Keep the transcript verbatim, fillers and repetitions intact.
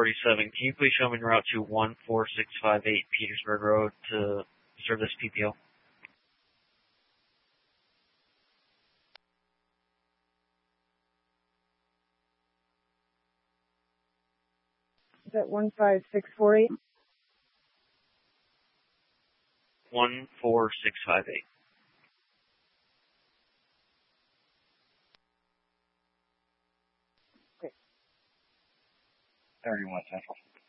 forty-seven. Can you please show me en route to one four six five eight Petersburg Road to serve this P P O? Is that one five six four eight? one four six five eight. Okay. thirty-one Central.